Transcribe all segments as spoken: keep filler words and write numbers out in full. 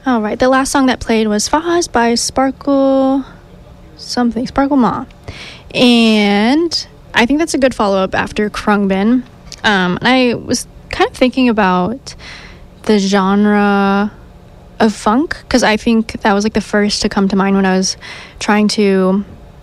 All right, the last song that played was Faz by Sparkle something, Sparkle Ma. And I think that's a good follow-up after Krungbin. Um, and I was kind of thinking about the genre of funk, because I think that was like the first to come to mind when I was trying to,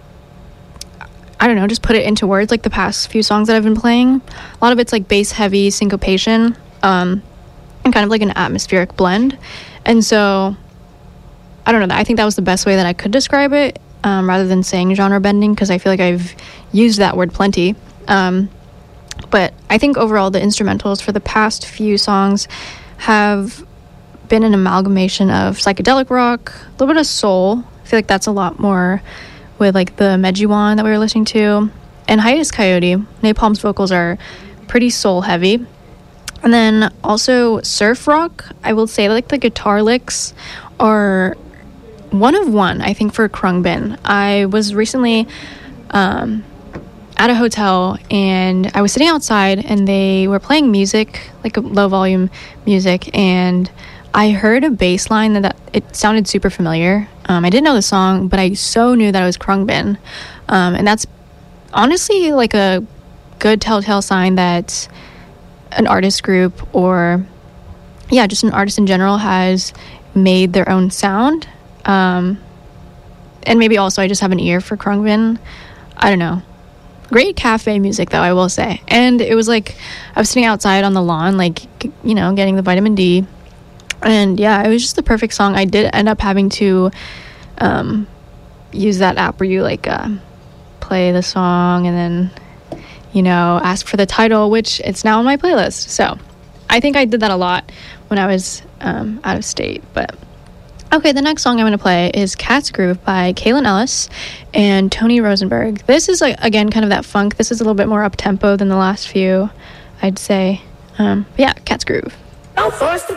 I don't know, just put it into words, like the past few songs that I've been playing. A lot of it's like bass-heavy syncopation, um, and kind of like an atmospheric blend. And so, I don't know, I think that was the best way that I could describe it, um, rather than saying genre bending, because I feel like I've used that word plenty. Um, but I think overall the instrumentals for the past few songs have been an amalgamation of psychedelic rock, a little bit of soul. I feel like that's a lot more with like the Mejiwan that we were listening to. And Hiatus Coyote, Napalm's vocals are pretty soul heavy. And then also surf rock, I will say like the guitar licks are one of one, I think, for Krungbin. I was recently um, at a hotel and I was sitting outside and they were playing music, like a low volume music, and I heard a bass line that, that it sounded super familiar. Um, I didn't know the song, but I so knew that it was Krungbin. Um, and that's honestly like a good telltale sign that an artist group, or yeah, just an artist in general, has made their own sound. Um, and maybe also I just have an ear for Krungbin. I don't know. Great cafe music, though, I will say. And it was like I was sitting outside on the lawn, like, you know, getting the vitamin D. And yeah, it was just the perfect song. I did end up having to um, use that app where you like uh, play the song and then, you know, ask for the title, which it's now on my playlist. So I think I did that a lot when I was um, out of state. But okay, the next song I'm going to play is Cat's Groove by Kaylin Ellis and Tony Rosenberg. This is, like, again, kind of that funk. This is a little bit more up-tempo than the last few, I'd say. Um, but yeah, Cat's Groove.